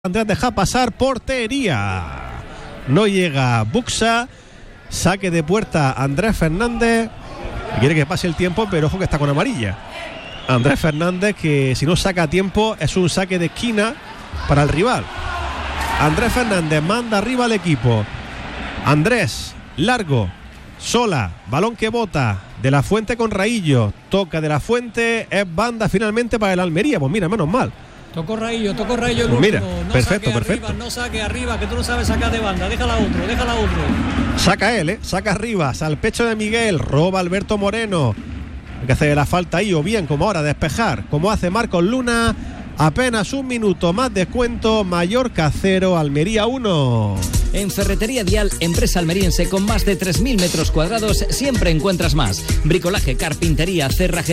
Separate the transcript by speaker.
Speaker 1: Andrés deja pasar, portería. No llega Buxa. Saque de puerta Andrés Fernández. Quiere que pase el tiempo, pero ojo que está con amarilla. Andrés Fernández, que si no saca a tiempo es un saque de esquina para el rival. Andrés Fernández manda arriba al equipo. Andrés, largo, Sola, balón que bota. De la Fuente con Raillo. Toca de la Fuente, es banda finalmente para el Almería. Pues mira, menos mal.
Speaker 2: Tocó Raillo el
Speaker 1: pues mira,
Speaker 2: último. No
Speaker 1: perfecto.
Speaker 2: Arriba, no saque arriba, que tú no sabes sacar de banda. Déjala otro.
Speaker 1: Saca él, saca arriba, al pecho de Miguel, roba Alberto Moreno. Hay que hacer la falta ahí, o bien como ahora despejar, como hace Marcos Luna. Apenas un minuto más descuento. Mallorca 0, Almería 1.
Speaker 3: En Ferretería Dial, empresa almeriense con más de 3.000 metros cuadrados, siempre encuentras más. Bricolaje, carpintería, cerrajería.